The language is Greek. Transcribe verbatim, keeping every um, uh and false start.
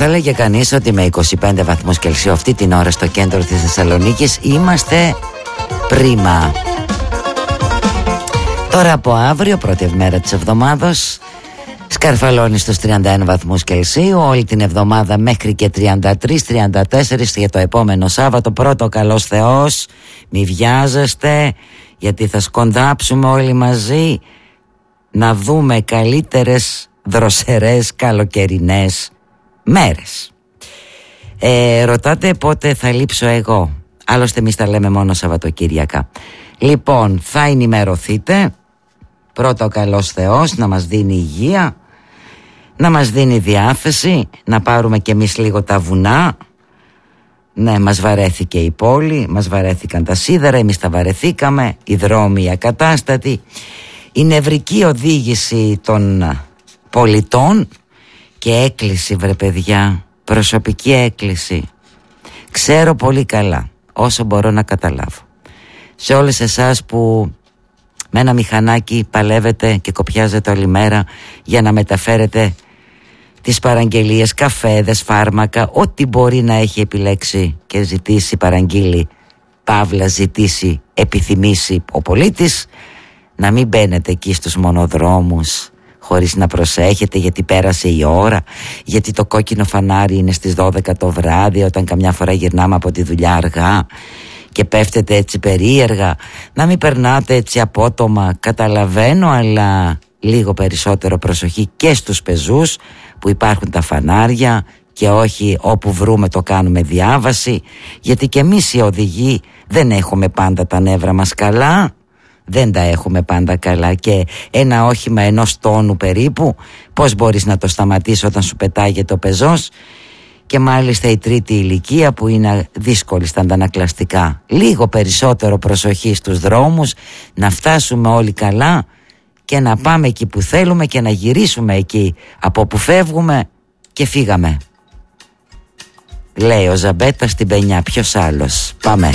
έλεγε κανείς ότι με είκοσι πέντε βαθμούς Κελσίου αυτή την ώρα στο κέντρο της Θεσσαλονίκης είμαστε πρίμα. Τώρα από αύριο, πρώτη μέρα της εβδομάδας, σκαρφαλώνει στους τριάντα ένα βαθμούς Κελσίου όλη την εβδομάδα μέχρι και τριάντα τρία τριάντα τέσσερα για το επόμενο Σάββατο. Πρώτο καλός Θεός, μη βιάζεστε, γιατί θα σκοντάψουμε όλοι μαζί να δούμε καλύτερες δροσερές καλοκαιρινές μέρες. ε, Ρωτάτε πότε θα λείψω εγώ. Άλλωστε εμείς τα λέμε μόνο Σαββατοκύριακα. Λοιπόν, θα ενημερωθείτε. Πρώτα ο καλός Θεός να μας δίνει υγεία, να μας δίνει διάθεση, να πάρουμε κι εμείς λίγο τα βουνά. Ναι, μας βαρέθηκε η πόλη, μας βαρέθηκαν τα σίδερα, εμείς τα βαρεθήκαμε, οι δρόμοι ακατάστατοι, η νευρική οδήγηση των πολιτών και έκκληση, βρε παιδιά, προσωπική έκκληση. Ξέρω πολύ καλά, όσο μπορώ να καταλάβω, σε όλες εσάς που με ένα μηχανάκι παλεύετε και κοπιάζετε όλη μέρα για να μεταφέρετε τις παραγγελίες, καφέδες, φάρμακα, ό,τι μπορεί να έχει επιλέξει και ζητήσει, παραγγείλει, παύλα ζητήσει, επιθυμήσει ο πολίτης, να μην μπαίνετε εκεί στους μονοδρόμους χωρίς να προσέχετε, γιατί πέρασε η ώρα, γιατί το κόκκινο φανάρι είναι στις δώδεκα το βράδυ, όταν καμιά φορά γυρνάμε από τη δουλειά αργά και πέφτετε έτσι περίεργα. Να μην περνάτε έτσι απότομα, καταλαβαίνω, αλλά λίγο περισσότερο προσοχή και στους πεζούς που υπάρχουν τα φανάρια και όχι όπου βρούμε το κάνουμε διάβαση, γιατί και εμείς οι οδηγοί δεν έχουμε πάντα τα νεύρα μας καλά, δεν τα έχουμε πάντα καλά, και ένα όχημα ενός τόνου περίπου πώς μπορείς να το σταματήσεις όταν σου πετάγεται ο πεζός, και μάλιστα η τρίτη ηλικία που είναι δύσκολη στα αντανακλαστικά. Λίγο περισσότερο προσοχή στους δρόμους, να φτάσουμε όλοι καλά και να πάμε εκεί που θέλουμε και να γυρίσουμε εκεί από που φεύγουμε και φύγαμε. Λέει ο Ζαμπέτα στην Πενιά, ποιος άλλος. Πάμε.